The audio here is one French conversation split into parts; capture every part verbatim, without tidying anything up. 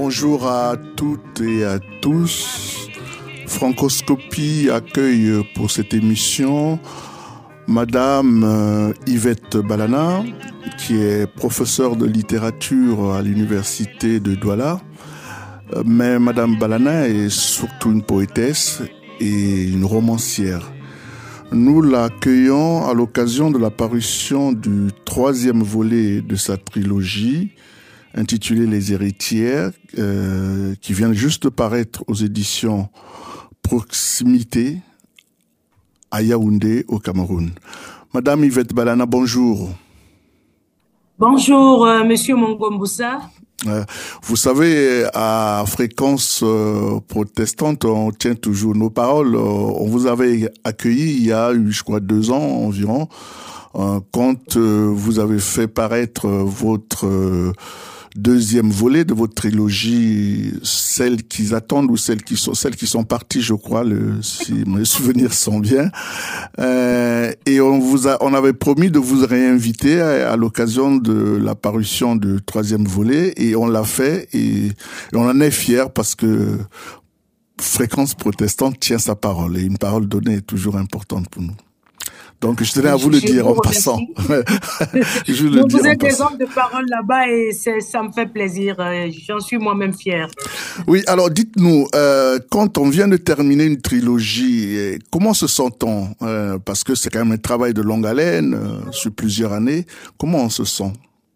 Bonjour à toutes et à tous. Francoscopie accueille pour cette émission Madame euh, Yvette Balana, qui est professeure de littérature à l'université de Douala. Mais Madame Balana est surtout une poétesse et une romancière. Nous l'accueillons à l'occasion de la parution du troisième volet de sa trilogie, intitulée Les Héritières, euh, qui vient juste de paraître aux éditions Proximité à Yaoundé, au Cameroun. Madame Yvette Balana, bonjour. Bonjour, euh, Monsieur Mongomboussa. Euh, vous savez, à Fréquence euh, protestante, on tient toujours nos paroles. On vous avait accueilli il y a, je crois, deux ans environ, euh, quand euh, vous avez fait paraître votre euh, deuxième volet de votre trilogie, celles qui attendent ou celles qui sont celles qui sont parties, je crois, le, si mes souvenirs sont bien. Euh, et on vous a, on avait promis de vous réinviter à, à l'occasion de la parution du troisième volet, et on l'a fait, et, et on en est fiers parce que Fréquence protestante tient sa parole, et une parole donnée est toujours importante pour nous. Donc, je tenais à vous le Je dire vous en passant. Je le Donc, dis vous en êtes des passant. hommes de parole là-bas et c'est, ça me fait plaisir. Euh, J'en suis moi-même fière. Oui, alors dites-nous, euh, quand on vient de terminer une trilogie, eh, comment se sent-on euh, Parce que c'est quand même un travail de longue haleine, euh, sur plusieurs années. Comment on se sent?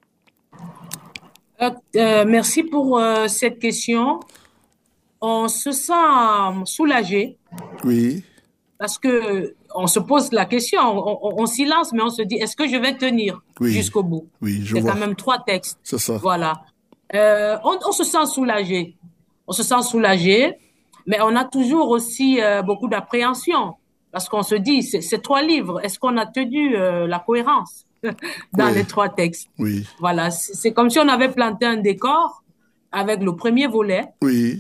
Euh, euh, merci pour euh, cette question. On se sent soulagé Oui, parce que on se pose la question, on, on, on s'y lance, mais on se dit, est-ce que je vais tenir oui, jusqu'au bout? oui, je C'est quand vois. même trois textes. C'est ça. Voilà. Euh, on, on se sent soulagé. On se sent soulagé, mais on a toujours aussi euh, beaucoup d'appréhension parce qu'on se dit, c'est c'est trois livres, est-ce qu'on a tenu euh, la cohérence dans Oui, les trois textes? oui, Voilà, c'est c'est comme si on avait planté un décor avec le premier volet oui,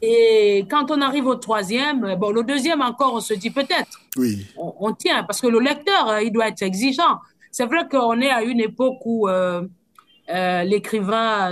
et quand on arrive au troisième, bon, le deuxième encore, on se dit peut-être, oui, on, on tient parce que le lecteur, euh, il doit être exigeant. C'est vrai qu'on est à une époque où euh, euh, l'écrivain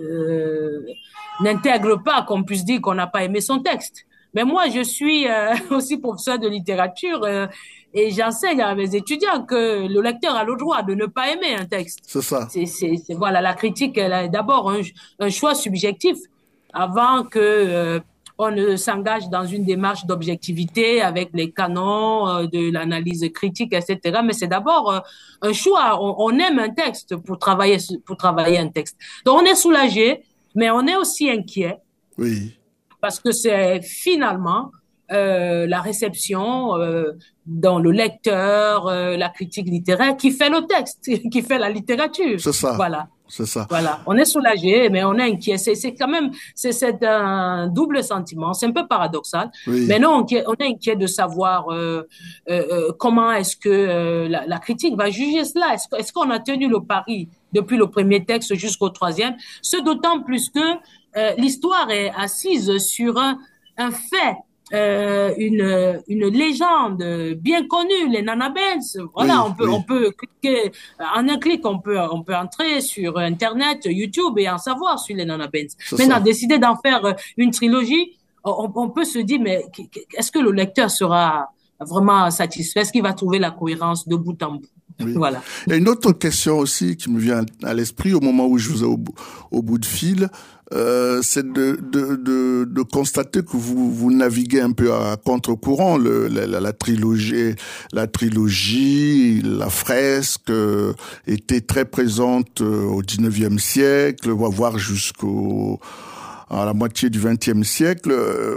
euh, n'intègre pas qu'on puisse dire qu'on n'a pas aimé son texte. Mais moi, je suis euh, aussi professeur de littérature euh, et j'enseigne à mes étudiants que le lecteur a le droit de ne pas aimer un texte. c'est ça. C'est, c'est, c'est voilà, la critique, elle est d'abord un, un choix subjectif avant que euh, on ne s'engage dans une démarche d'objectivité avec les canons euh, de l'analyse critique, et cetera. Mais c'est d'abord euh, un choix. On, on aime un texte pour travailler pour travailler un texte. Donc on est soulagé, mais on est aussi inquiet Oui, parce que c'est finalement euh, la réception euh, dans le lecteur, euh, la critique littéraire qui fait le texte, qui fait la littérature. c'est ça. Voilà. C'est ça. Voilà, on est soulagé, mais on est inquiet. C'est, c'est quand même, c'est, c'est un double sentiment. C'est un peu paradoxal, mais Oui, non, on, on est inquiet de savoir euh, euh, euh, comment est-ce que euh, la, la critique va juger cela. Est-ce, est-ce qu'on a tenu le pari depuis le premier texte jusqu'au troisième? Ce d'autant plus que euh, l'histoire est assise sur un, un fait. Euh, une une légende bien connue, les Nana Benz. Voilà, oui, on peut on oui, peut cliquer en un clic, on peut on peut entrer sur Internet, YouTube et en savoir sur les Nana Benz. c'est Maintenant, ça. décider d'en faire une trilogie, on, on peut se dire mais est-ce que le lecteur sera vraiment satisfait? Est-ce qu'il va trouver la cohérence de bout en bout? Oui. Voilà. Il y a une autre question aussi qui me vient à l'esprit au moment où je vous ai au, bout- au bout de fil, euh, c'est de, de, de, de constater que vous, vous naviguez un peu à contre-courant. Le, la, la, la trilogie, la trilogie, la fresque euh, était très présente euh, au dix-neuvième siècle, voire jusqu'au à la moitié du vingtième siècle. Euh,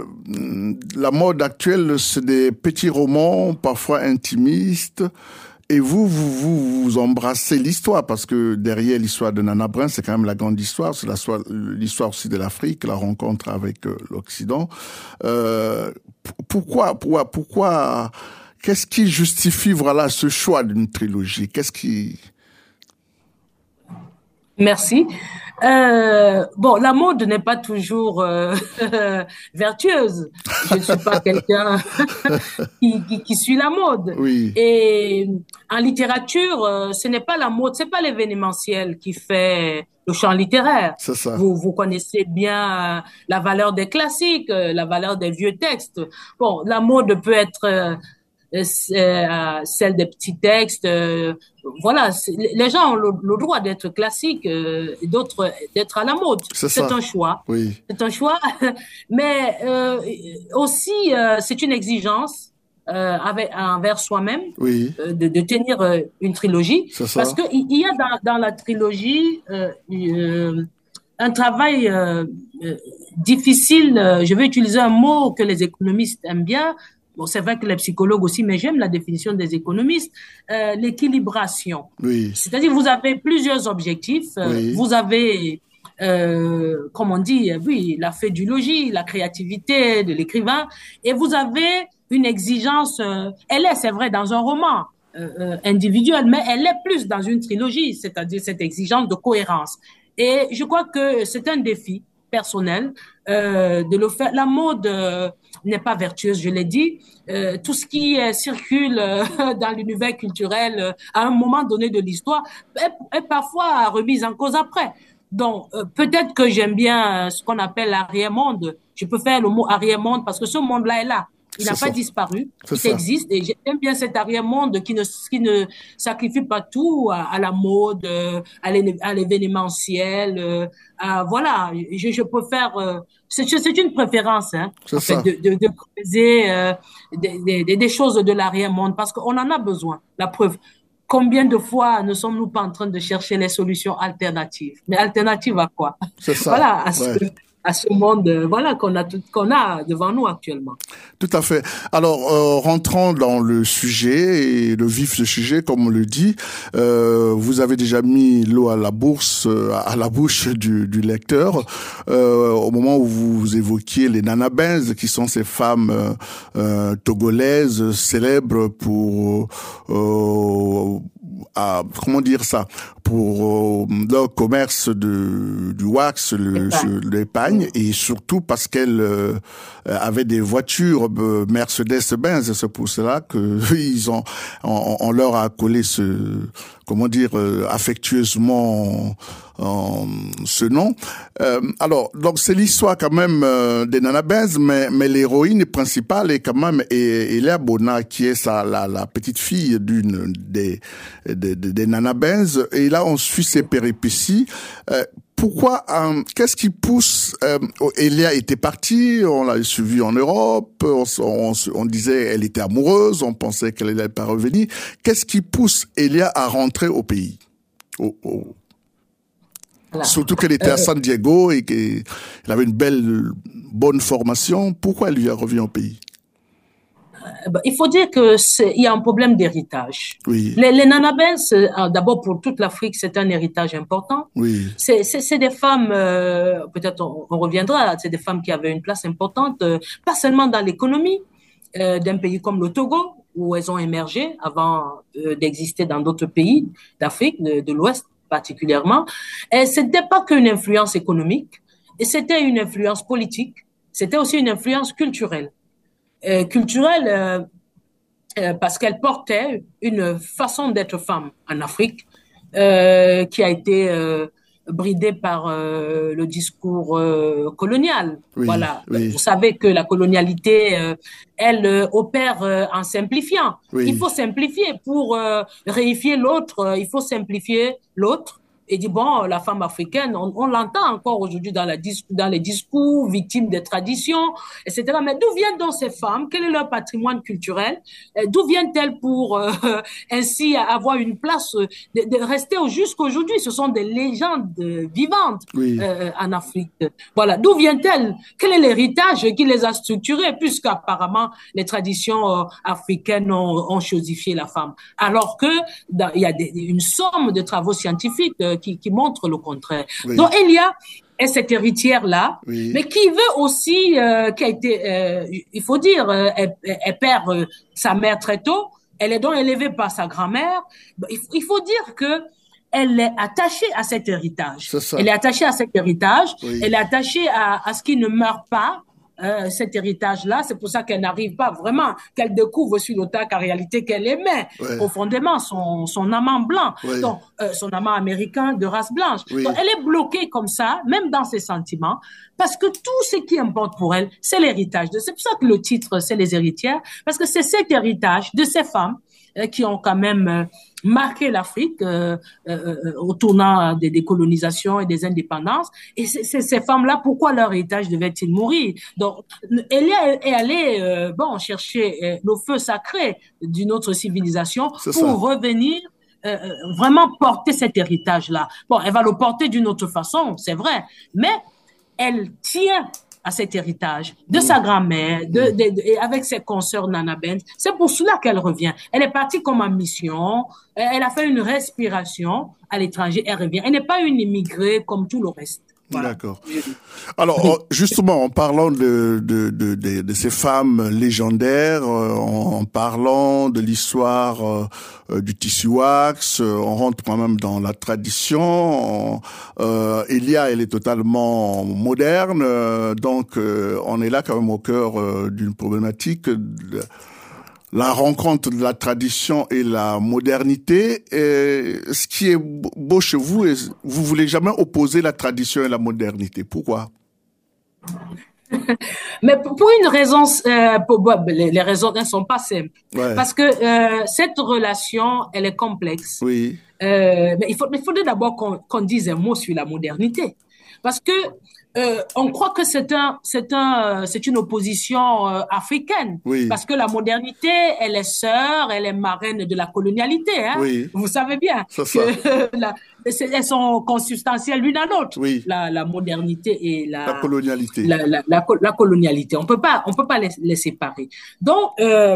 La mode actuelle, c'est des petits romans, parfois intimistes. Et vous, vous, vous, vous embrassez l'histoire, parce que derrière l'histoire de Nana Brin, c'est quand même la grande histoire, c'est l'histoire aussi de l'Afrique, la rencontre avec euh, l'Occident. Euh, pourquoi, pourquoi, pourquoi, qu'est-ce qui justifie, voilà, ce choix d'une trilogie? Qu'est-ce qui... Merci. Euh, bon, la mode n'est pas toujours euh, vertueuse. Je ne suis pas quelqu'un qui, qui, qui suit la mode. Oui, Et en littérature, euh, ce n'est pas la mode, c'est pas l'événementiel qui fait le champ littéraire. c'est ça. Vous, vous connaissez bien euh, la valeur des classiques, euh, la valeur des vieux textes. Bon, la mode peut être euh, euh, euh, celle des petits textes. Euh, voilà, c'est- les gens ont le, le droit d'être classiques euh, et d'autres d'être à la mode. C'est C'est ça. un choix. Oui, C'est un choix, mais euh, aussi euh, c'est une exigence euh, avec, envers soi-même oui, euh, de, de tenir euh, une trilogie, c'est parce ça. que il il y a dans, dans la trilogie euh, euh, un travail euh, euh, difficile. euh, Je vais utiliser un mot que les économistes aiment bien. Bon, c'est vrai que les psychologues aussi, mais j'aime la définition des économistes, euh, l'équilibration. Oui, C'est-à-dire, vous avez plusieurs objectifs. euh, oui, Vous avez, euh, comme on dit, euh, oui, la fait du logis, la créativité de l'écrivain, et vous avez une exigence. euh, Elle est, c'est vrai, dans un roman euh, euh, individuel, mais elle est plus dans une trilogie, c'est-à-dire cette exigence de cohérence. Et je crois que c'est un défi personnel euh, de le faire. La mode euh, n'est pas vertueuse, je l'ai dit. Euh, tout ce qui euh, circule euh, dans l'univers culturel euh, à un moment donné de l'histoire est, est parfois remise en cause après. Donc, euh, peut-être que j'aime bien euh, ce qu'on appelle l'arrière-monde. Je peux faire le mot arrière-monde parce que ce monde-là est là. Il c'est n'a pas ça. disparu. C'est Il ça. existe et j'aime bien cet arrière-monde qui ne, qui ne sacrifie pas tout à, à la mode, euh, à l'événementiel. Euh, à, voilà, je, je préfère. Euh, c'est c'est une préférence, hein, C'est en fait, ça. de, de, de creuser euh, des, des, des choses de l'arrière-monde parce qu'on en a besoin. La preuve. Combien de fois ne sommes-nous pas en train de chercher les solutions alternatives? Mais alternatives à quoi? C'est ça. Voilà, à ce, Ouais. à ce monde, euh, voilà, qu'on a, tout- qu'on a devant nous actuellement. Tout à fait. Alors, euh, rentrons dans le sujet et le vif du sujet, comme on le dit, euh, vous avez déjà mis l'eau à la bourse, euh, à la bouche du, du lecteur, euh, au moment où vous évoquiez les nanabins, qui sont ces femmes euh, euh, togolaises célèbres pour euh, à, comment dire ça, pour euh, leur commerce de du wax, le l'épargne, et surtout parce qu'elles euh, avaient des voitures euh, Mercedes-Benz. C'est pour cela que ils ont on, on leur a collé ce, comment dire, euh, affectueusement euh, ce nom. Euh, alors, donc c'est l'histoire quand même euh, des nanabins, mais mais l'héroïne principale est quand même Elia Bona, qui est sa la, la petite fille d'une des des, des, des nanabins. Et là, on suit ses péripéties. Euh, pourquoi, euh, qu'est-ce qui pousse, euh, Elia était partie, on l'a suivie en Europe, on, on, on disait elle était amoureuse, on pensait qu'elle n'allait pas revenir. Qu'est-ce qui pousse Elia à rentrer au pays? Au, au... Voilà. Surtout qu'elle était à Euh, San Diego et qu'elle avait une belle, bonne formation. Pourquoi elle lui a revenu au pays? ben, il faut dire que c'est, il y a un problème d'héritage. Oui, Les, les nanabins, euh, d'abord pour toute l'Afrique, c'est un héritage important. oui, C'est, c'est, c'est des femmes, euh, peut-être on, on reviendra, c'est des femmes qui avaient une place importante, euh, pas seulement dans l'économie euh, d'un pays comme le Togo, où elles ont émergé avant euh, d'exister dans d'autres pays d'Afrique, de, de l'Ouest particulièrement. Et c'était pas qu'une influence économique, et c'était une influence politique, c'était aussi une influence culturelle. Euh, culturelle euh, euh, parce qu'elle portait une façon d'être femme en Afrique euh, qui a été euh, bridée par euh, le discours euh, colonial. oui, Voilà. Vous oui, savez que la colonialité, euh, elle euh, opère euh, en simplifiant. Il oui, faut simplifier pour euh, réifier l'autre. euh, Il faut simplifier l'autre. Et dit, bon, la femme africaine, on, on l'entend encore aujourd'hui dans, la dis- dans les discours, victimes des traditions, et cetera. Mais d'où viennent donc ces femmes? Quel est leur patrimoine culturel? Euh, D'où viennent-elles pour euh, ainsi avoir une place, euh, de, de rester jusqu'aujourd'hui? Ce sont des légendes vivantes oui. euh, en Afrique. Voilà. D'où viennent-elles? Quel est l'héritage qui les a structurées? Puisqu'apparemment, les traditions euh, africaines ont, ont chosifié la femme. Alors que dans, il y a des, une somme de travaux scientifiques euh, qui, qui montrent le contraire. Donc, Oui, il y a est cette héritière-là, mais oui, qui veut aussi, euh, qui a été, euh, il faut dire, euh, elle, elle perd euh, sa mère très tôt, elle est donc élevée par sa grand-mère. Il, il faut dire que elle est attachée à cet héritage. C'est ça. Elle est attachée à cet héritage. Oui. Elle est attachée à, à ce qui ne meurt pas. Euh, cet héritage-là, c'est pour ça qu'elle n'arrive pas vraiment, qu'elle découvre sur l'autel qu'en réalité qu'elle aimait Ouais. profondément son, son amant blanc, Oui. donc euh, son amant américain de race blanche. Oui. Donc elle est bloquée comme ça, même dans ses sentiments, parce que tout ce qui importe pour elle, c'est l'héritage. C'est pour ça que le titre, c'est les héritières, parce que c'est cet héritage de ces femmes euh, qui ont quand même euh, marqué l'Afrique euh, euh, au tournant des décolonisations et des indépendances. Et c'est, c'est, ces femmes-là, pourquoi leur héritage devait-il mourir? Donc, elle est allée euh, bon, chercher euh, le feu sacré d'une autre civilisation C'est pour ça. revenir euh, vraiment porter cet héritage-là. Bon, elle va le porter d'une autre façon, c'est vrai, mais elle tient à cet héritage de sa grand-mère, de, de, de, et avec ses consoeurs Nana Benz. C'est pour cela qu'elle revient. Elle est partie comme en mission, elle a fait une respiration à l'étranger, elle revient. Elle n'est pas une immigrée comme tout le reste. Voilà. D'accord. Alors, justement, en parlant de, de, de, de, de ces femmes légendaires, en, en parlant de l'histoire euh, du tissu wax, on rentre quand même dans la tradition. Euh, Elia, elle est totalement moderne, donc euh, on est là quand même au cœur euh, d'une problématique. De, la rencontre de la tradition et la modernité. Et ce qui est beau chez vous, vous voulez jamais opposer la tradition et la modernité. Pourquoi? Mais pour une raison, euh, pour, les, les raisons ne sont pas simples. Ouais. Parce que euh, cette relation, elle est complexe. Oui. Euh, mais il, faut, il faudrait d'abord qu'on, qu'on dise un mot sur la modernité. Parce que euh, on croit que c'est un, c'est un, c'est une opposition euh, africaine. Oui. Parce que la modernité, elle est sœur, elle est marraine de la colonialité. Hein. Oui. Vous savez bien c'est que euh, la, elles sont consubstantielles l'une à l'autre. Oui. La, la modernité et la, la colonialité. La, la, la, la colonialité. On peut pas, on peut pas les, les séparer. Donc euh,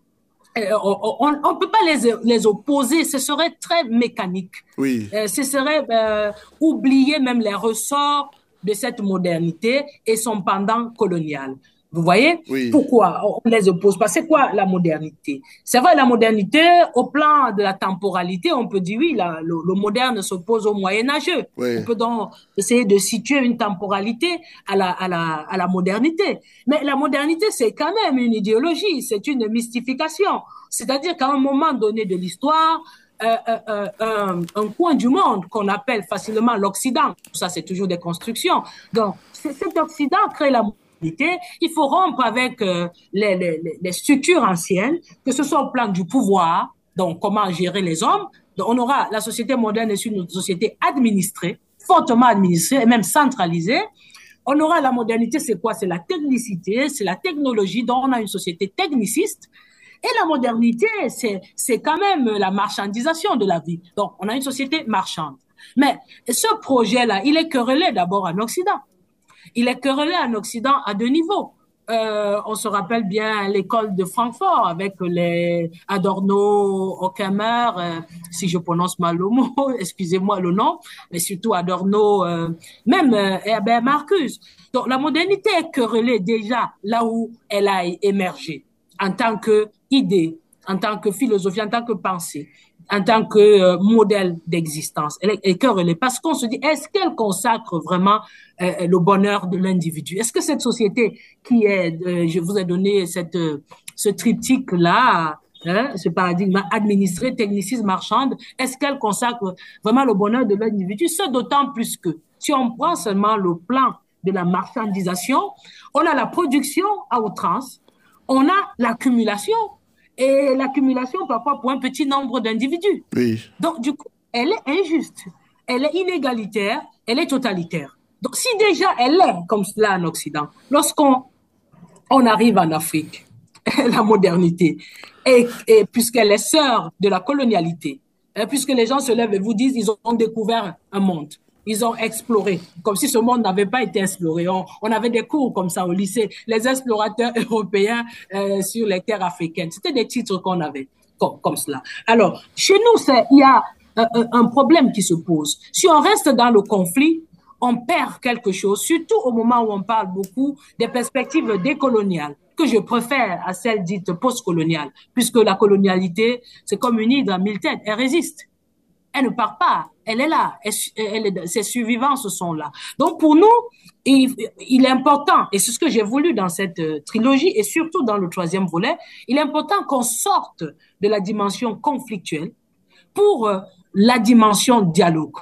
on ne peut pas les, les opposer, ce serait très mécanique. Oui. Euh, ce serait euh, oublier même les ressorts de cette modernité et son pendant colonial. Vous voyez? Oui. Pourquoi on les oppose pas? C'est quoi la modernité? C'est vrai, la modernité, au plan de la temporalité, on peut dire oui, la, le, le moderne s'oppose au moyenâgeux. Oui. On peut donc essayer de situer une temporalité à la, à la, à la modernité. Mais la modernité, c'est quand même une idéologie, c'est une mystification. C'est-à-dire qu'à un moment donné de l'histoire, Euh, euh, euh, un coin du monde qu'on appelle facilement l'Occident. Ça, c'est toujours des constructions. Donc, c'est, cet Occident crée la modernité. Il faut rompre avec euh, les, les, les structures anciennes, que ce soit au plan du pouvoir, donc comment gérer les hommes. Donc, on aura la société moderne est une société administrée, fortement administrée et même centralisée. On aura la modernité, c'est quoi? C'est la technicité, c'est la technologie, donc on a une société techniciste. Et la modernité, c'est, c'est quand même la marchandisation de la vie. Donc, on a une société marchande. Mais ce projet-là, il est querellé d'abord en Occident. Il est querellé en Occident à deux niveaux. Euh, on se rappelle bien l'école de Francfort avec les Adorno, Horkheimer, euh, si je prononce mal le mot, excusez-moi le nom, mais surtout Adorno, euh, même euh, Herbert Marcuse. Donc, la modernité est querellée déjà là où elle a émergé, en tant que idée, en tant que philosophie, en tant que pensée, en tant que euh, modèle d'existence. Elle est querellée parce qu'on se dit, est-ce qu'elle consacre vraiment euh, le bonheur de l'individu? Est-ce que cette société qui est, euh, je vous ai donné cette, euh, ce triptyque-là, hein, ce paradigme administré, technicisme, marchande, est-ce qu'elle consacre vraiment le bonheur de l'individu? C'est d'autant plus que si on prend seulement le plan de la marchandisation, on a la production à outrance, on a l'accumulation, et l'accumulation parfois pour un petit nombre d'individus. Oui. Donc, du coup, elle est injuste, elle est inégalitaire, elle est totalitaire. Donc, si déjà elle est comme cela en Occident, lorsqu'on on arrive en Afrique, la modernité, et, et puisqu'elle est sœur de la colonialité, et puisque les gens se lèvent et vous disent ils ont découvert un monde, ils ont exploré, comme si ce monde n'avait pas été exploré. On, on avait des cours comme ça au lycée, les explorateurs européens euh, sur les terres africaines. C'était des titres qu'on avait comme, comme cela. Alors, chez nous, c'est, il y a un, un problème qui se pose. Si on reste dans le conflit, on perd quelque chose, surtout au moment où on parle beaucoup des perspectives décoloniales, que je préfère à celles dites postcoloniales, puisque la colonialité, c'est comme une hydre à mille têtes, elle résiste. Elle ne part pas. Elle est là. Elle, elle est, ses survivances sont là. Donc, pour nous, il, il est important, et c'est ce que j'ai voulu dans cette euh, trilogie, et surtout dans le troisième volet, il est important qu'on sorte de la dimension conflictuelle pour euh, la dimension dialogue.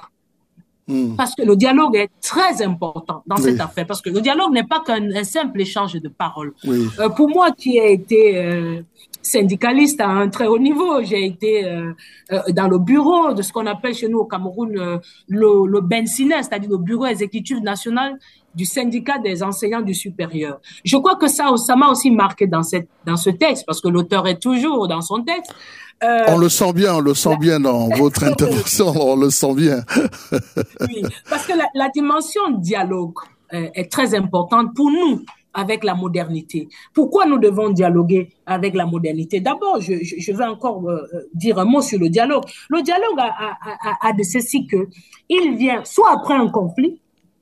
Mm. Parce que le dialogue est très important dans oui. cette affaire, parce que le dialogue n'est pas qu'un simple échange de paroles. Oui. Euh, pour moi qui ai été euh, syndicaliste à un très haut niveau, j'ai été euh, euh, dans le bureau de ce qu'on appelle chez nous au Cameroun euh, le, le B E N S I N E, c'est-à-dire le bureau exécutif national du syndicat des enseignants du supérieur. Je crois que ça, ça m'a aussi marqué dans, cette, dans ce texte, parce que l'auteur est toujours dans son texte. Euh, on le sent bien, on le sent bien dans votre intervention, on le sent bien. Oui, parce que la, la dimension dialogue euh, est très importante pour nous avec la modernité. Pourquoi nous devons dialoguer avec la modernité? D'abord, je, je, je vais encore euh, dire un mot sur le dialogue. Le dialogue a, a, a, a de ceci que il vient soit après un conflit,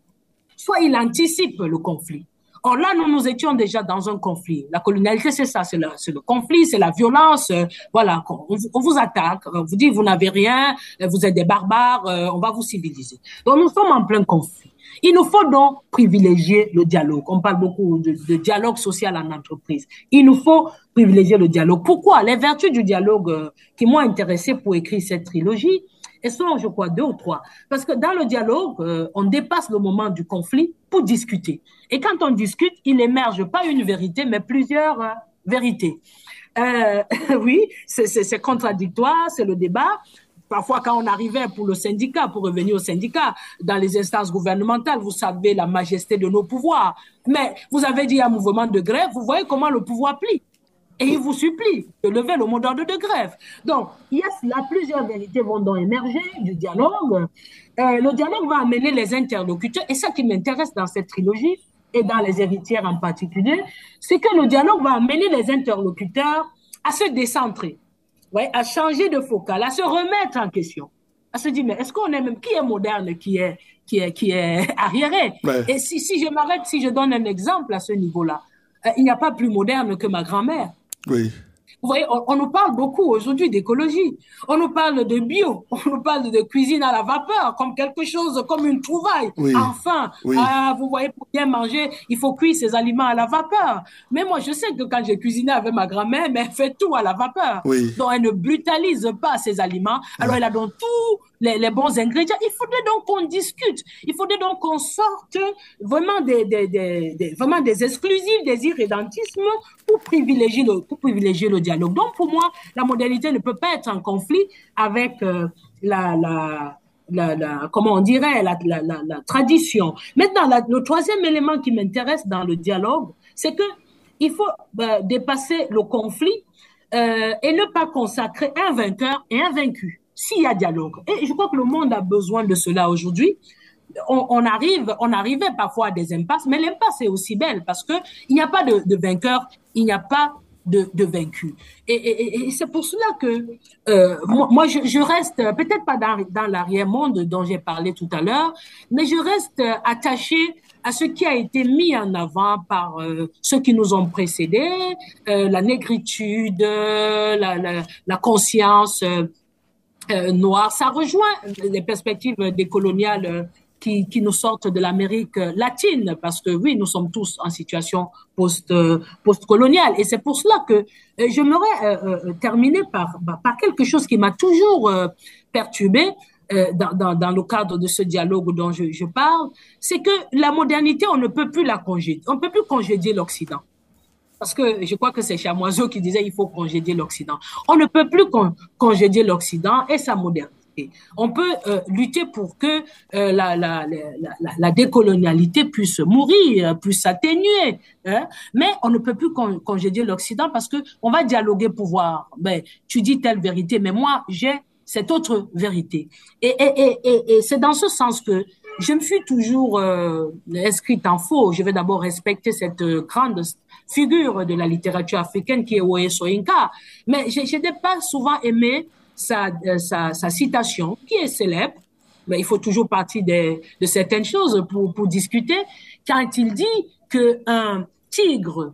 soit il anticipe le conflit. Or là, nous nous étions déjà dans un conflit. La colonialité, c'est ça, c'est le, c'est le conflit, c'est la violence. Euh, voilà, on, on vous attaque, on vous dit vous n'avez rien, vous êtes des barbares, euh, on va vous civiliser. Donc nous sommes en plein conflit. Il nous faut donc privilégier le dialogue. On parle beaucoup de, de dialogue social en entreprise. Il nous faut privilégier le dialogue. Pourquoi? Les vertus du dialogue euh, qui m'ont intéressé pour écrire cette trilogie, elles sont, je crois, deux ou trois. Parce que dans le dialogue, euh, on dépasse le moment du conflit pour discuter. Et quand on discute, il émerge pas une vérité, mais plusieurs euh, vérités. Euh, oui, c'est, c'est, c'est contradictoire, c'est le débat. Parfois, quand on arrivait pour le syndicat, pour revenir au syndicat, dans les instances gouvernementales, vous savez la majesté de nos pouvoirs. Mais vous avez dit un mouvement de grève, vous voyez comment le pouvoir plie. Et il vous supplie de lever le mot d'ordre de grève. Donc, yes, là, plusieurs vérités vont donc émerger du dialogue. Euh, le dialogue va amener les interlocuteurs. Et ça qui m'intéresse dans cette trilogie, et dans les héritières en particulier, c'est que le dialogue va amener les interlocuteurs à se décentrer, ouais, à changer de focal, à se remettre en question, à se dire, mais est-ce qu'on est même, qui est moderne, qui est, qui est, qui est arriéré? Ouais. Et si, si je m'arrête, si je donne un exemple à ce niveau-là, euh, il n'y a pas plus moderne que ma grand-mère. Oui. Vous voyez, on, on nous parle beaucoup aujourd'hui d'écologie. On nous parle de bio. On nous parle de cuisine à la vapeur comme quelque chose, comme une trouvaille. Oui. Enfin, oui. Ah, vous voyez, pour bien manger, il faut cuire ses aliments à la vapeur. Mais moi, je sais que quand j'ai cuisiné avec ma grand-mère, mais elle fait tout à la vapeur. Oui. Donc, elle ne brutalise pas ses aliments. Alors, oui. Elle a donc tous les, les bons ingrédients. Il faudrait donc qu'on discute. Il faudrait donc qu'on sorte vraiment des, des, des, des, vraiment des exclusifs, des irrédentismes pour privilégier le, pour privilégier le dialogue. Donc, pour moi, la modernité ne peut pas être en conflit avec euh, la, la, la, la, comment on dirait, la, la, la, la tradition. Maintenant, la, le troisième élément qui m'intéresse dans le dialogue, c'est que il faut euh, dépasser le conflit euh, et ne pas consacrer un vainqueur et un vaincu s'il y a dialogue. Et je crois que le monde a besoin de cela aujourd'hui. On, on arrive, on arrivait parfois à des impasses, mais l'impasse est aussi belle parce que il n'y a pas de, de vainqueur, il n'y a pas de, de vaincu. Et, et, et c'est pour cela que euh, moi, moi je, je reste peut-être pas dans, dans l'arrière-monde dont j'ai parlé tout à l'heure, mais je reste attachée à ce qui a été mis en avant par euh, ceux qui nous ont précédés, euh, la négritude, la, la, la conscience euh, euh, noire. Ça rejoint les perspectives décoloniales euh, qui, qui nous sortent de l'Amérique latine, parce que oui, nous sommes tous en situation post, euh, post-coloniale. Et c'est pour cela que euh, j'aimerais euh, euh, terminer par, par quelque chose qui m'a toujours euh, perturbée euh, dans, dans, dans le cadre de ce dialogue dont je, je parle, c'est que la modernité, on ne peut plus la congédier. On ne peut plus congédier l'Occident. Parce que je crois que c'est Chamoiseau qui disait il faut congédier l'Occident. On ne peut plus con, congédier l'Occident et sa modernité. On peut euh, lutter pour que euh, la, la, la, la, la décolonialité puisse mourir, puisse s'atténuer, hein? Mais on ne peut plus con, congédier l'Occident parce que on va dialoguer pour voir. Ben, tu dis telle vérité, mais moi j'ai cette autre vérité. Et, et, et, et, et c'est dans ce sens que je me suis toujours euh, inscrite en faux. Je vais d'abord respecter cette euh, grande figure de la littérature africaine qui est Oye Soyinka. Mais je n'ai pas souvent aimé sa, euh, sa, sa citation, qui est célèbre, mais il faut toujours partir de, de certaines choses pour, pour discuter, quand il dit qu'un tigre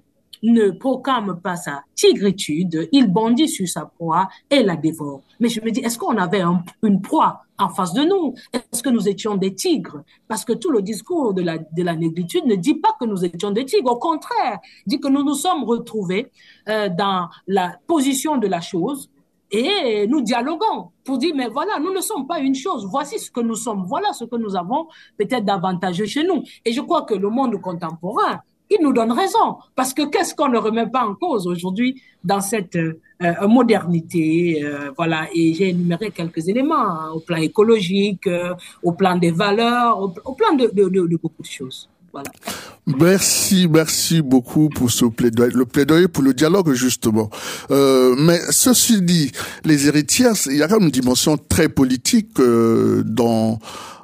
ne proclame pas sa tigritude, il bondit sur sa proie et la dévore. Mais je me dis, est-ce qu'on avait un, une proie en face de nous? Est-ce que nous étions des tigres? Parce que tout le discours de la, de la négritude ne dit pas que nous étions des tigres. Au contraire, dit que nous nous sommes retrouvés euh, dans la position de la chose et nous dialoguons pour dire, mais voilà, nous ne sommes pas une chose. Voici ce que nous sommes. Voilà ce que nous avons peut-être d'avantageux chez nous. Et je crois que le monde contemporain, il nous donne raison. Parce que qu'est-ce qu'on ne remet pas en cause aujourd'hui dans cette euh, modernité, euh, voilà. Et j'ai énuméré quelques éléments hein, au plan écologique, euh, au plan des valeurs, au, au plan de, de, de, de beaucoup de choses. Voilà. Merci, merci beaucoup pour ce plaidoyer, le plaidoyer pour le dialogue justement. Euh, mais ceci dit, les héritières, il y a quand même une dimension très politique euh, dans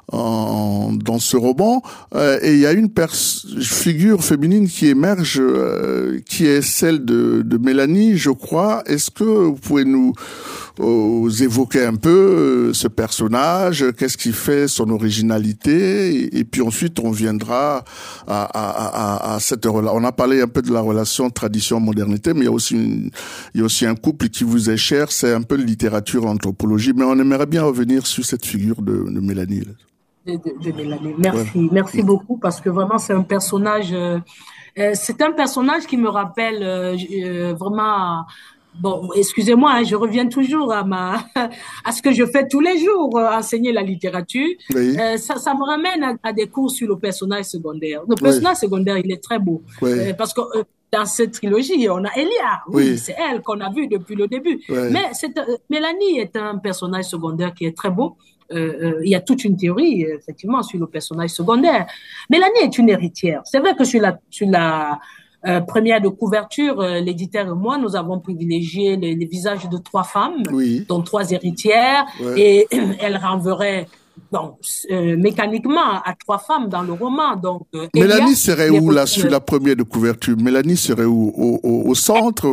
en, dans ce roman, euh, et il y a une pers- figure féminine qui émerge, euh, qui est celle de, de Mélanie, je crois. Est-ce que vous pouvez nous euh, évoquer un peu euh, ce personnage, qu'est-ce qui fait son originalité, et, et puis ensuite on viendra à, à, à, à cette relation. On a parlé un peu de la relation tradition-modernité, mais il y a aussi une, il y a aussi un couple qui vous est cher, c'est un peu de littérature, anthropologie, mais on aimerait bien revenir sur cette figure de, de Mélanie. Là. De, de, de Mélanie. Merci, ouais. merci beaucoup parce que vraiment c'est un personnage, euh, euh, c'est un personnage qui me rappelle euh, euh, vraiment. Bon, excusez-moi, hein, je reviens toujours à ma, à ce que je fais tous les jours, euh, enseigner la littérature. Oui. Euh, ça, ça me ramène à, à des cours sur le personnage secondaire. Le personnage oui. secondaire, il est très beau oui. euh, parce que euh, dans cette trilogie, on a Elia. Oui, oui. c'est elle qu'on a vue depuis le début. Oui. Mais c'est, euh, Mélanie est un personnage secondaire qui est très beau. Euh, euh, il y a toute une théorie, effectivement, sur le personnage secondaire. Mélanie est une héritière. C'est vrai que sur la, sur la euh, première de couverture, euh, l'éditeur et moi, nous avons privilégié les, les visages de trois femmes, oui. dont trois héritières, ouais. et elles renverraient donc, euh, mécaniquement à trois femmes dans le roman. Donc, euh, Mélanie Elia, serait où là sur la première de couverture? Mélanie serait où? Au, au, au centre,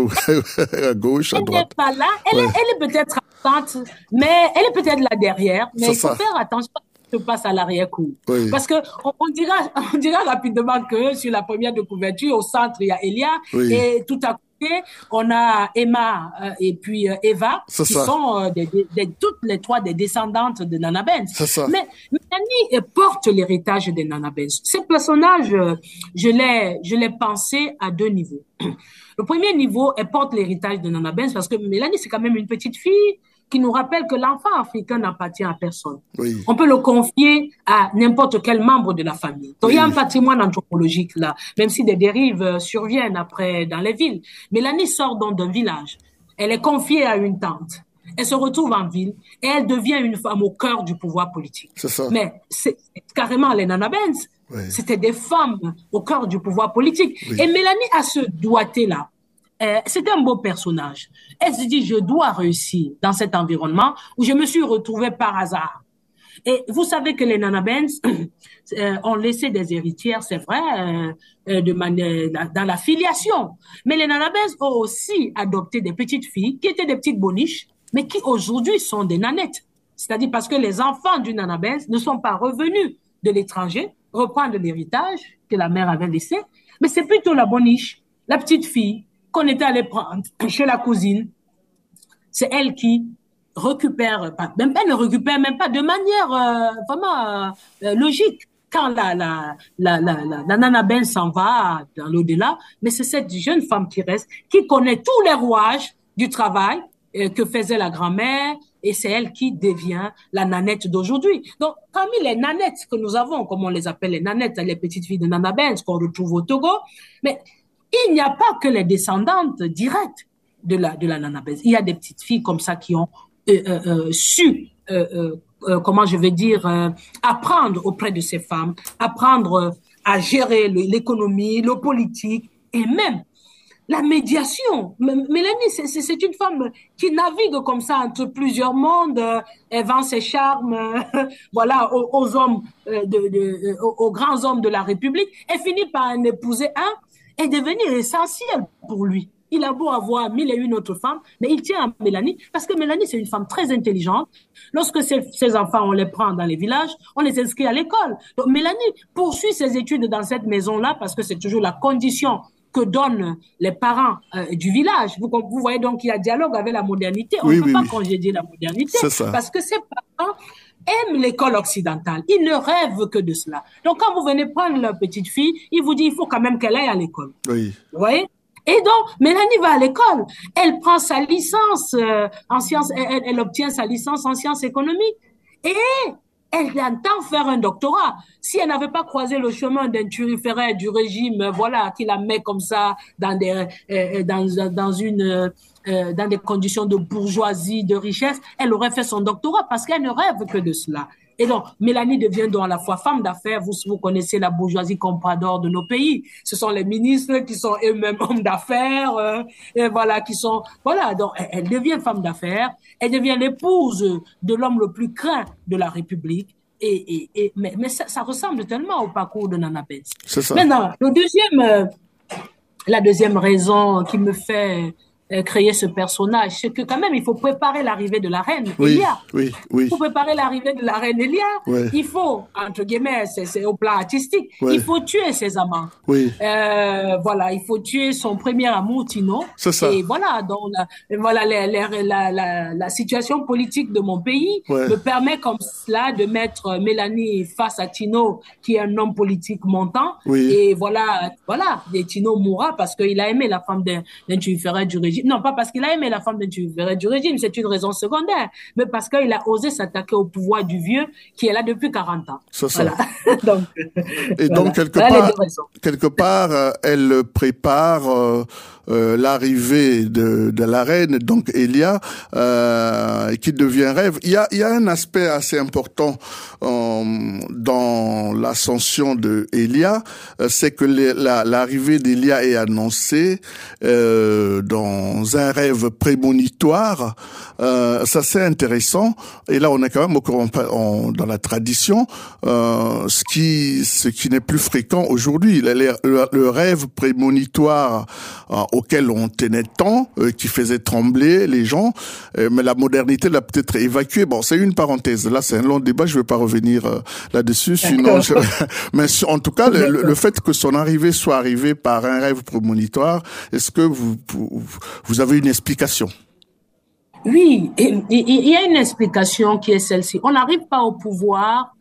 à gauche, à droite? Elle n'est pas là. Elle, ouais. est, elle est peut-être absente, mais elle est peut-être là derrière. Mais il faut ça. faire attention à ce qui se passe à l'arrière-cour. Oui. Parce que on, on dira, on dira rapidement que sur la première de couverture, au centre, il y a Elia, oui. et tout à coup, on a Emma euh, et puis euh, Eva, c'est qui ça. sont euh, des, des, des, toutes les trois des descendantes de Nana Benz. Mais Mélanie porte l'héritage de Nana Benz. Ce personnage, euh, je l'ai, je l'ai pensé à deux niveaux. Le premier niveau, elle porte l'héritage de Nana Benz parce que Mélanie, c'est quand même une petite fille qui nous rappelle que l'enfant africain n'appartient à personne. Oui. On peut le confier à n'importe quel membre de la famille. Donc, oui. il y a un patrimoine anthropologique là, même si des dérives surviennent après dans les villes. Mélanie sort donc d'un village. Elle est confiée à une tante. Elle se retrouve en ville et elle devient une femme au cœur du pouvoir politique. C'est ça. Mais c'est carrément les Nana Benz. Oui. C'était des femmes au cœur du pouvoir politique. Oui. Et Mélanie a ce doigté-là. Euh, c'était un beau personnage. Elle se dit, je dois réussir dans cet environnement où je me suis retrouvée par hasard. Et vous savez que les Nana Benz euh, ont laissé des héritières, c'est vrai, euh, de manière, dans la filiation. Mais les Nana Benz ont aussi adopté des petites filles qui étaient des petites boniches, mais qui aujourd'hui sont des nanettes. C'est-à-dire parce que les enfants du Nana Benz ne sont pas revenus de l'étranger, reprendre l'héritage que la mère avait laissé, mais c'est plutôt la boniche, la petite fille, qu'on était allé prendre chez la cousine. C'est elle qui récupère, pas, même elle ne récupère même pas de manière euh, vraiment euh, logique quand la, la, la, la, la, la Nana Ben s'en va dans l'au-delà, mais c'est cette jeune femme qui reste, qui connaît tous les rouages du travail euh, que faisait la grand-mère, et c'est elle qui devient la nanette d'aujourd'hui. Donc, parmi les nanettes que nous avons, comme on les appelle les nanettes, les petites filles de Nana Ben, qu'on retrouve au Togo, mais il n'y a pas que les descendantes directes de la, de la Nana Benz. Il y a des petites filles comme ça qui ont euh, euh, su, euh, euh, euh, comment je vais dire, euh, apprendre auprès de ces femmes, apprendre à gérer l'économie, le politique et même la médiation. Mélanie, c'est, c'est une femme qui navigue comme ça entre plusieurs mondes. Elle vend ses charmes, euh, voilà, aux, aux hommes, euh, de, de, aux, aux grands hommes de la République. Elle finit par en épouser un et devenir essentiel pour lui. Il a beau avoir mille et une autres femmes, mais il tient à Mélanie parce que Mélanie, c'est une femme très intelligente. Lorsque ses, ses enfants, on les prend dans les villages, on les inscrit à l'école. Donc Mélanie poursuit ses études dans cette maison-là parce que c'est toujours la condition que donnent les parents euh, du village. Vous, vous voyez donc qu'il y a dialogue avec la modernité. On oui, ne peut oui, pas oui. congédier la modernité C'est ça. parce que ces parents aiment l'école occidentale. Ils ne rêvent que de cela. Donc, quand vous venez prendre leur petite fille, ils vous disent il faut quand même qu'elle aille à l'école. Oui. Vous voyez? Et donc, Mélanie va à l'école. Elle prend sa licence euh, en sciences, elle, elle obtient sa licence en sciences économiques. Et elle entend faire un doctorat. Si elle n'avait pas croisé le chemin d'un turiféraire du régime, euh, voilà, qui la met comme ça dans des, euh, dans, dans une, euh, dans des conditions de bourgeoisie, de richesse, elle aurait fait son doctorat parce qu'elle ne rêve que de cela. Et donc, Mélanie devient donc à la fois femme d'affaires. Vous, vous connaissez la bourgeoisie comprador de nos pays. Ce sont les ministres qui sont eux-mêmes hommes d'affaires, euh, et voilà, qui sont, voilà. Donc, elle, elle devient femme d'affaires. Elle devient l'épouse de l'homme le plus craint de la République. Et, et, et mais, mais ça, ça ressemble tellement au parcours de Nana Benz. C'est ça. Maintenant, le deuxième, euh, la deuxième raison qui me fait euh, créer ce personnage, c'est que quand même, il faut préparer l'arrivée de la reine Oui, Elia. oui, oui. Pour préparer l'arrivée de la reine Elia, Ouais. il faut, entre guillemets, c'est, c'est au plan artistique, Ouais. il faut tuer ses amants. Oui. Euh, voilà, il faut tuer son premier amour, Tino. C'est ça. Et voilà, donc la, voilà, les, les, la, la, la situation politique de mon pays Ouais. me permet comme cela de mettre Mélanie face à Tino, qui est un homme politique montant. Oui. Et voilà, voilà, et Tino mourra parce qu'il a aimé la femme d'un, d'un turiféraire du régime. Non, pas parce qu'il a aimé la femme d'un turiféraire du régime, c'est une raison secondaire, mais parce qu'il a osé s'attaquer au pouvoir du vieux qui est là depuis quarante ans. C'est ça. Voilà. donc, Et voilà. donc, quelque Voilà les part, deux raisons. quelque part, euh, elle prépare euh, euh, l'arrivée de, de la reine, donc Elia, euh, qui devient rêve. Il y a, il y a un aspect assez important euh, dans l'ascension de Elia, euh, c'est que les, la, l'arrivée d'Elia est annoncée euh, dans un rêve prémonitoire. Euh, ça, c'est intéressant. Et là, on est quand même au courant, on, dans la tradition, euh, ce qui, ce qui n'est plus fréquent aujourd'hui. Le, le, le rêve prémonitoire euh, auquel on tenait tant, euh, qui faisait trembler les gens, euh, mais la modernité l'a peut-être évacué. Bon, c'est une parenthèse. Là, c'est un long débat. Je ne vais pas revenir euh, là-dessus. Sinon, je... mais en tout cas, le, le fait que son arrivée soit arrivée par un rêve prémonitoire, est-ce que vous, vous, vous avez une explication? Oui, il y a une explication qui est celle-ci. On n'arrive pas au pouvoir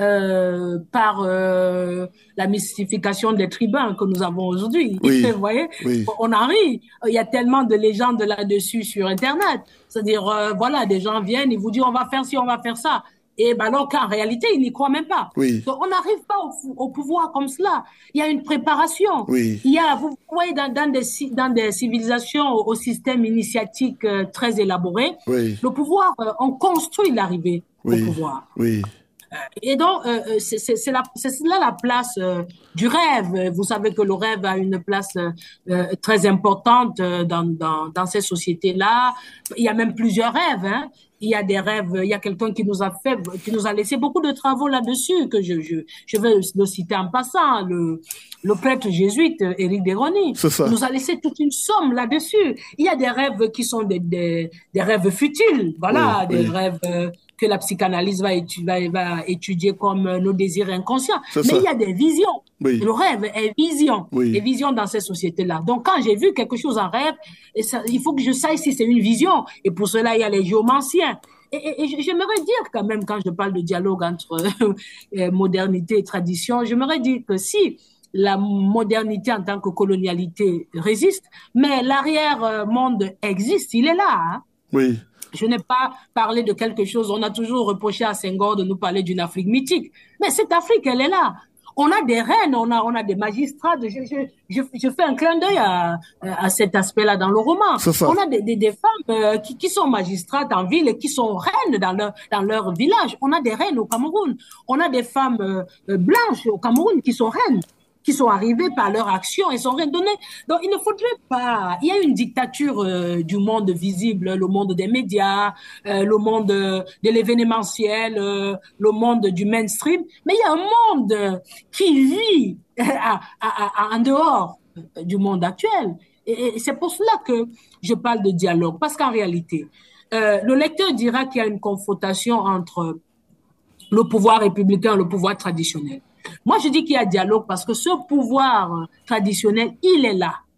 euh, par euh, la mystification des tribuns que nous avons aujourd'hui. Oui, vous voyez, oui. On arrive. Il y a tellement de légendes là-dessus sur Internet. C'est-à-dire, euh, voilà, des gens viennent, ils vous disent on va faire ci, on va faire ça. Et ben alors qu'en réalité, ils n'y croient même pas. Oui. Donc, on n'arrive pas au, au pouvoir comme cela. Il y a une préparation. Oui. Il y a, vous voyez, dans, dans, des, dans des civilisations au, au système initiatique euh, très élaboré, Oui. le pouvoir, euh, on construit l'arrivée Oui. au pouvoir. Oui. Et donc, euh, c'est, c'est, c'est, la, c'est là la place euh, du rêve. Vous savez que le rêve a une place euh, très importante dans, dans, dans ces sociétés-là. Il y a même plusieurs rêves, hein. Il y a des rêves, il y a quelqu'un qui nous a fait, qui nous a laissé beaucoup de travaux là-dessus, que je, je, je vais le citer en passant, le, le prêtre jésuite, Éric Desroni, nous a laissé toute une somme là-dessus. Il y a des rêves qui sont des, des, des rêves futiles, voilà, oui, des oui. rêves euh, que la psychanalyse va étudier, va, va étudier comme nos désirs inconscients. C'est Mais ça. Il y a des visions. Oui. Le rêve est vision, oui. Les visions dans ces sociétés-là. Donc, quand j'ai vu quelque chose en rêve, et ça, il faut que je sache si c'est une vision. Et pour cela, il y a les géomanciens. Et, et, et j'aimerais dire quand même, quand je parle de dialogue entre modernité et tradition, j'aimerais dire que si la modernité en tant que colonialité résiste, mais l'arrière-monde existe, il est là. Hein? Oui. Je n'ai pas parlé de quelque chose, on a toujours reproché à Senghor de nous parler d'une Afrique mythique. Mais cette Afrique, elle est là. On a des reines, on a, on a des magistrats. Je, je, je, je fais un clin d'œil à, à cet aspect-là dans le roman. On a des, des, des femmes euh, qui, qui sont magistrates en ville et qui sont reines dans leur, dans leur village. On a des reines au Cameroun. On a des femmes euh, blanches au Cameroun qui sont reines, qui sont arrivées par leur action et sont redonnées. Donc, il ne faudrait pas... Il y a une dictature euh, du monde visible, le monde des médias, euh, le monde euh, de l'événementiel, euh, le monde du mainstream, mais il y a un monde qui vit à, à, à, en dehors du monde actuel. Et, et c'est pour cela que je parle de dialogue, parce qu'en réalité, euh, le lecteur dira qu'il y a une confrontation entre le pouvoir républicain et le pouvoir traditionnel. Moi, je dis qu'il y a dialogue parce que ce pouvoir traditionnel, il est là.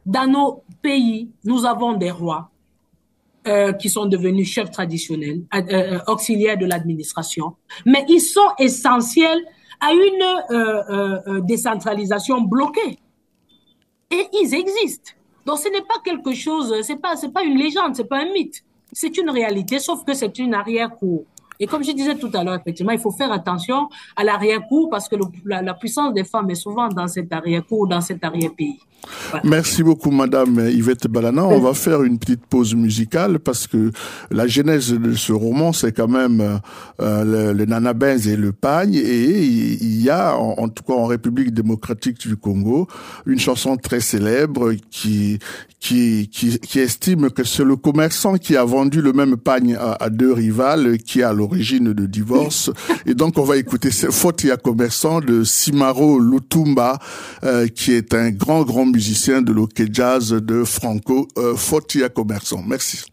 dans nos pays, nous avons des rois euh, qui sont devenus chefs traditionnels, euh, auxiliaires de l'administration, mais ils sont essentiels à une euh, euh, décentralisation bloquée. Et ils existent. Donc ce n'est pas quelque chose, c'est pas, c'est pas une légende, c'est pas un mythe. C'est une réalité, sauf que c'est une arrière-cour. Et comme je disais tout à l'heure, effectivement, il faut faire attention à l'arrière-cour parce que le, la, la puissance des femmes est souvent dans cet arrière-cour, dans cet arrière-pays. Voilà. Merci beaucoup, Madame Yvette Balana. On va faire une petite pause musicale parce que la genèse de ce roman, c'est quand même euh, le, le nanabinz et le pagne. Et il y a, en, en tout cas en République démocratique du Congo, une chanson très célèbre qui qui qui, qui estime que c'est le commerçant qui a vendu le même pagne à, à deux rivales qui est à l'origine de divorce. Et donc, on va écouter Fotia commerçant de Simaro Lutumba, euh, qui est un grand, grand musicien de l'Ok Jazz de Franco, euh, Fotia commerçant. Merci.